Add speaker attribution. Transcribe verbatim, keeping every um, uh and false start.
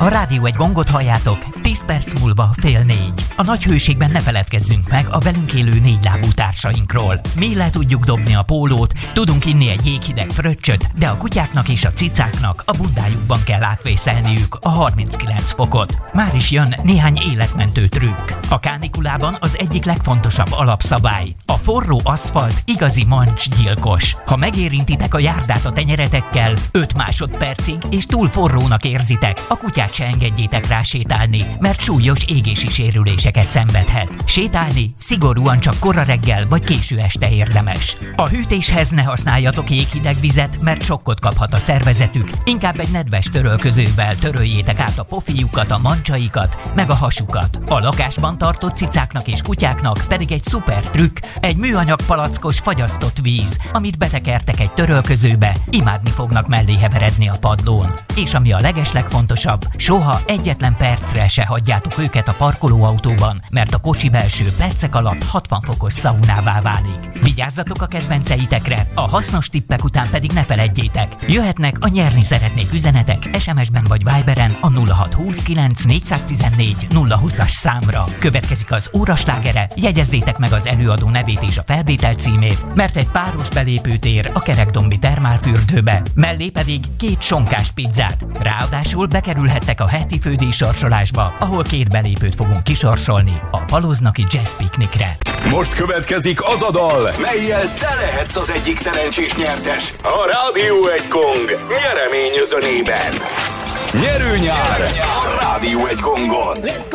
Speaker 1: A Rádió egy gongot halljátok, tíz perc múlva fél négy. A nagy hőségben ne feledkezzünk meg a velünk élő négylábú társainkról. Mi le tudjuk dobni a pólót, tudunk inni egy jéghideg fröccsöt, de a kutyáknak és a cicáknak a bundájukban kell átvészelniük a harminckilenc fokot. Már is jön néhány életmentő trükk. A kánikulában az egyik legfontosabb alapszabály. A forró aszfalt igazi mancsgyilkos. Ha megérintitek a járdát a tenyeretekkel, öt másodpercig és túl forrónak érzitek, a kutyát se engedjétek rá sétálni, mert súlyos égési sérüléseket szenvedhet. Sétálni szigorúan csak kora reggel vagy késő este érdemes. A hűtéshez ne használjatok jéghideg vizet, mert sokkot kaphat a szervezetük. Inkább egy nedves törölközővel töröljétek át a pofiukat, a mancsaikat, meg a hasukat. A lakásban tartott cicáknak és kutyáknak pedig egy szuper trükk, egy műanyag palackos fagyasztott víz, amit betekertek egy törölközőbe, imádni fognak mellé heveredni a padlón. És ami a legeslegfontosabb, soha egyetlen percre se hagyjátok őket a parkolóautóban, mert a kocsi belső percek alatt hatvan fokos szaunává válik. Vigyázzatok a kedvenceitekre, a hasznos tippek után pedig ne feledjétek, jöhetnek a nyerni szeretnék üzenetek es em es-ben vagy Viberen a nulla hat huszonkilenc négyszáztizennégy nulla húszas számra. Következik az óraslágere, jegyezzétek meg az előadó nevét és a felvétel címét, mert egy páros belépőtér a Kerekdombi termálfürdőbe, mellé pedig két sonkás pizzát. Ráadásul bekerülhettek a heti fődíj sorsolásba, ahol két belépőt fogunk kisorsolni a Paloznaki Jazz Piknikre.
Speaker 2: Most következik az a dal, mellyel te lehetsz az egyik szerencsés nyertes a Rádió egy Gong nyereményözönében. Nyerő nyár a Rádió egy Gongon.